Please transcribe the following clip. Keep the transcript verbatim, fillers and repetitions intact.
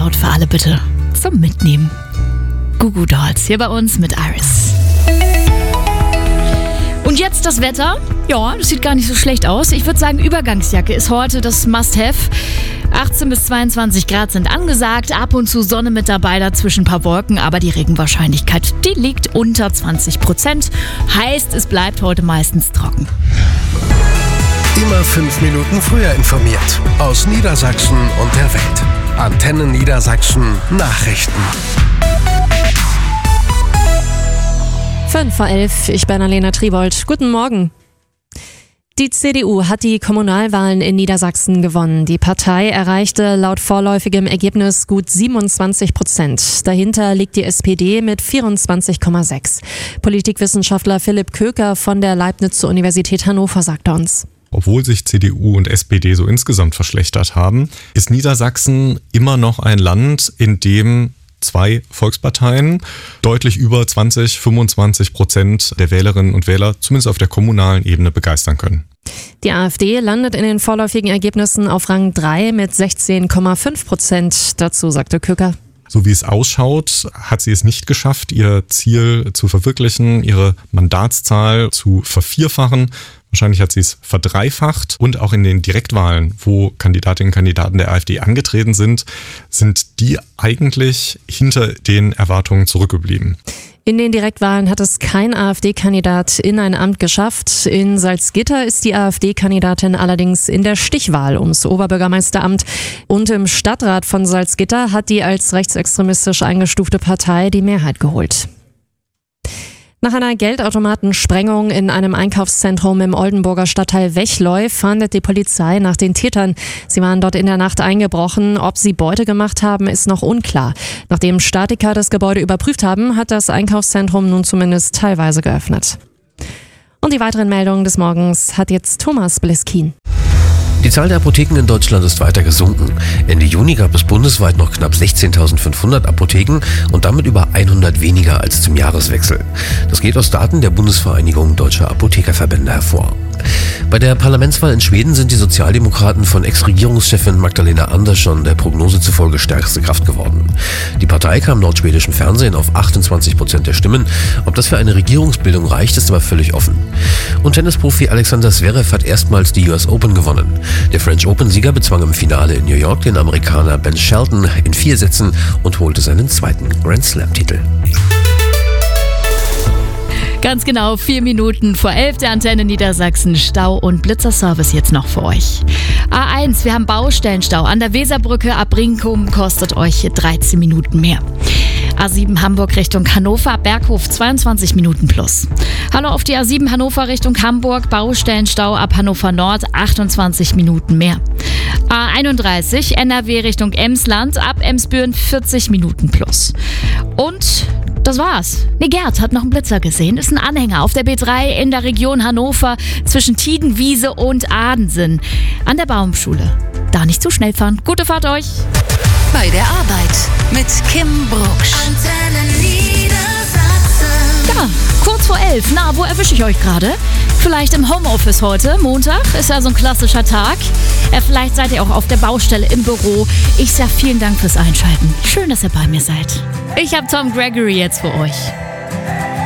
Gänsehaut für alle bitte zum Mitnehmen. Goo Goo Dolls hier bei uns mit Iris. Und jetzt das Wetter. Ja, das sieht gar nicht so schlecht aus. Ich würde sagen, Übergangsjacke ist heute das Must-Have. achtzehn bis zweiundzwanzig Grad sind angesagt, ab und zu Sonne mit dabei, dazwischen ein paar Wolken, aber die Regenwahrscheinlichkeit, die liegt unter zwanzig Prozent. Heißt, es bleibt heute meistens trocken. Immer fünf Minuten früher informiert. Aus Niedersachsen und der Welt. Antenne Niedersachsen Nachrichten. fünf vor elf, ich bin Alena Tribold. Guten Morgen. Die C D U hat die Kommunalwahlen in Niedersachsen gewonnen. Die Partei erreichte laut vorläufigem Ergebnis gut siebenundzwanzig Prozent. Dahinter liegt die S P D mit vierundzwanzig Komma sechs. Politikwissenschaftler Philipp Köker von der Leibniz-Universität Hannover sagte uns: Obwohl sich C D U und S P D so insgesamt verschlechtert haben, ist Niedersachsen immer noch ein Land, in dem zwei Volksparteien deutlich über zwanzig, fünfundzwanzig Prozent der Wählerinnen und Wähler zumindest auf der kommunalen Ebene begeistern können. Die AfD landet in den vorläufigen Ergebnissen auf Rang drei mit sechzehn Komma fünf Prozent. Dazu sagte Köker: So wie es ausschaut, hat sie es nicht geschafft, ihr Ziel zu verwirklichen, ihre Mandatszahl zu vervierfachen. Wahrscheinlich hat sie es verdreifacht. Und auch in den Direktwahlen, wo Kandidatinnen und Kandidaten der AfD angetreten sind, sind die eigentlich hinter den Erwartungen zurückgeblieben. In den Direktwahlen hat es kein AfD-Kandidat in ein Amt geschafft. In Salzgitter ist die AfD-Kandidatin allerdings in der Stichwahl ums Oberbürgermeisteramt. Und im Stadtrat von Salzgitter hat die als rechtsextremistisch eingestufte Partei die Mehrheit geholt. Nach einer Geldautomatensprengung in einem Einkaufszentrum im Oldenburger Stadtteil Wechleu fahndet die Polizei nach den Tätern. Sie waren dort in der Nacht eingebrochen. Ob sie Beute gemacht haben, ist noch unklar. Nachdem Statiker das Gebäude überprüft haben, hat das Einkaufszentrum nun zumindest teilweise geöffnet. Und die weiteren Meldungen des Morgens hat jetzt Thomas Bliskin. Die Zahl der Apotheken in Deutschland ist weiter gesunken. Ende Juni gab es bundesweit noch knapp sechzehntausendfünfhundert Apotheken und damit über hundert weniger als zum Jahreswechsel. Das geht aus Daten der Bundesvereinigung Deutscher Apothekerverbände hervor. Bei der Parlamentswahl in Schweden sind die Sozialdemokraten von Ex-Regierungschefin Magdalena Andersson der Prognose zufolge stärkste Kraft geworden. Die Partei kam laut schwedischem Fernsehen auf achtundzwanzig Prozent der Stimmen. Ob das für eine Regierungsbildung reicht, ist aber völlig offen. Und Tennisprofi Alexander Zverev hat erstmals die U S Open gewonnen. Der French Open-Sieger bezwang im Finale in New York den Amerikaner Ben Shelton in vier Sätzen und holte seinen zweiten Grand Slam-Titel. Ganz genau, vier Minuten vor elf, der Antenne Niedersachsen. Stau- und Blitzerservice jetzt noch für euch. A eins, wir haben Baustellenstau an der Weserbrücke ab Brinkum, kostet euch dreizehn Minuten mehr. A sieben Hamburg Richtung Hannover ab Berghof, zweiundzwanzig Minuten plus. Hallo auf die A sieben Hannover Richtung Hamburg, Baustellenstau ab Hannover Nord, achtundzwanzig Minuten mehr. A einunddreißig N R W Richtung Emsland, ab Emsbüren vierzig Minuten plus. Und das war's. Nee, Gerd hat noch einen Blitzer gesehen. Ist ein Anhänger auf der B drei in der Region Hannover zwischen Tiedenwiese und Adensen. An der Baumschule. Da nicht zu schnell fahren. Gute Fahrt euch. Bei der Arbeit mit Kim Brucksch. Antenne Niedersachsen. Ja, kurz vor elf. Na, wo erwische ich euch gerade? Vielleicht im Homeoffice heute. Montag ist ja so ein klassischer Tag. Äh, vielleicht seid ihr auch auf der Baustelle im Büro. Ich sag vielen Dank fürs Einschalten. Schön, dass ihr bei mir seid. Ich habe Tom Gregory jetzt für euch.